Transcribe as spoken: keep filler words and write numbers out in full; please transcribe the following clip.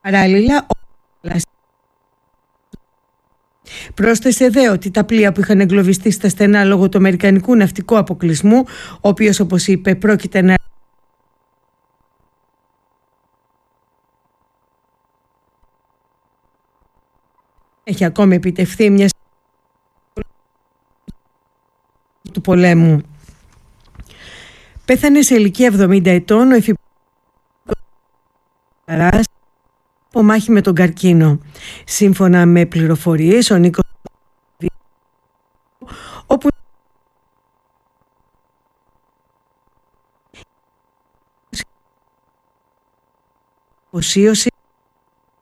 Παράλληλα, πρόσθεσε δε ότι τα πλοία που είχαν εγκλωβιστεί στα στενά λόγω του αμερικανικού ναυτικού αποκλεισμού, ο οποίος, όπως είπε, πρόκειται να έχει ακόμη επιτευχθεί μια του πολέμου. Πέθανε σε ηλικία εβδομήντα ετών ο υφυπουργός από μάχη με τον καρκίνο. Σύμφωνα με πληροφορίες, ο Νίκος, όπου οσίωση